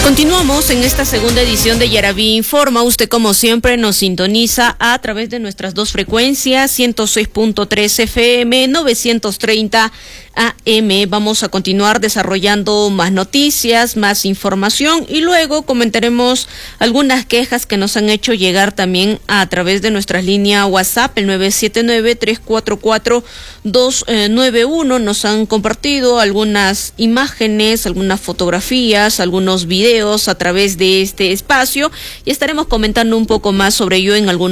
Continuamos en esta segunda edición de Yaraví Informa. Usted, como siempre, nos sintoniza a través de nuestras dos frecuencias, 106.3 FM, 930 AM. Vamos a continuar desarrollando más noticias, más información y luego comentaremos algunas quejas que nos han hecho llegar también a través de nuestra línea WhatsApp, el 979-344-291. Nos han compartido algunas imágenes, algunas fotografías, algunos videos a través de este espacio y estaremos comentando un poco más sobre ello en algunos